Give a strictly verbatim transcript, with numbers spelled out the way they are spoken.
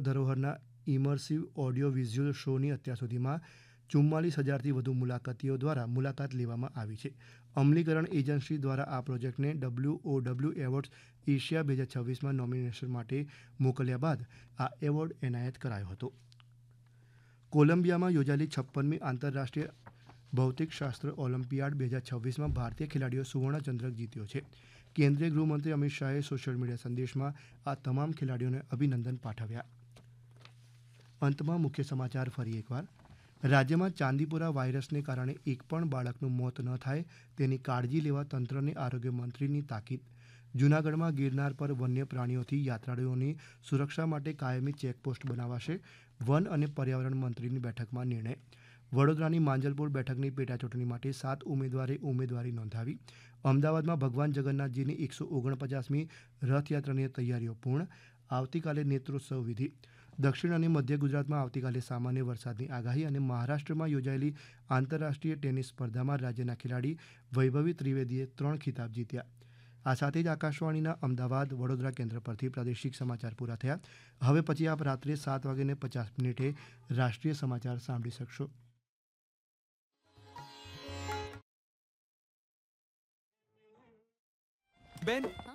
ધરોહરના immersive audio visual શોની અત્યાર સુધીમાં ચુમ્માલીસ હજારથી વધુ મુલાકાતીઓ દ્વારા મુલાકાત લેવામાં આવી છે. અમલીકરણ એજન્સી દ્વારા આ પ્રોજેક્ટને W O W awards Asia બે હજાર છવ્વીસમાં નોમિનેશન માટે મોકલ્યા બાદ આ એવોર્ડ એનાયત કરાયો હતો. કોલંબિયામાં યોજાયેલી છપ્પનમી આંતરરાષ્ટ્રીય ભૌતિકશાસ્ત્ર ઓલિમ્પિયાડ બે હજાર છવ્વીસમાં ભારતીય ખેલાડીઓ સુવર્ણચંદ્રક જીત્યો છે. કેન્દ્રીય ગૃહમંત્રી અમિત શાહે સોશિયલ મીડિયા સંદેશમાં આ તમામ ખેલાડીઓને અભિનંદન પાઠવ્યા. અંતમાં મુખ્ય સમાચાર ફરી એકવાર. રાજ્યમાં ચાંદીપુરા વાયરસને કારણે એક પણ બાળકનું મોત ન થાય તેની કાળજી લેવા તંત્રને આરોગ્ય મંત્રીની તાકીદ. જૂનાગઢમાં ગિરનાર પર વન્ય પ્રાણીઓથી યાત્રાળુઓની સુરક્ષા માટે કાયમી ચેકપોસ્ટ બનાવાશે. વન અને પર્યાવરણ મંત્રીની બેઠકમાં નિર્ણય. વડોદરાની માંજલપુર બેઠકની પેટાચૂંટણી માટે સાત ઉમેદવારે ઉમેદવારી નોંધાવી. અમદાવાદમાં ભગવાન જગન્નાથજીની એકસો ઓગણપચાસમી રથયાત્રાની તૈયારીઓ પૂર્ણ. આવતીકાલે નેત્રોત્સવ વિધિ. દક્ષિણ અને મધ્ય ગુજરાતમાં આવતીકાલે સામાન્ય વરસાદની આગાહી અને મહારાષ્ટ્રમાં યોજાયેલી આંતરરાષ્ટ્રીય ટેનિસ સ્પર્ધામાં રાજ્યના ખેલાડી વૈભવી ત્રિવેદીએ ત્રણ ખિતાબ જીત્યા. આ સાથે જ આકાશવાણીના અમદાવાદ વડોદરા કેન્દ્ર પરથી પ્રાદેશિક સમાચાર પૂરા થયા. હવે પછી આપ રાત્રે સાત વાગ્યાને પચાસ મિનિટે રાષ્ટ્રીય સમાચાર સાંભળી શકશો. બેન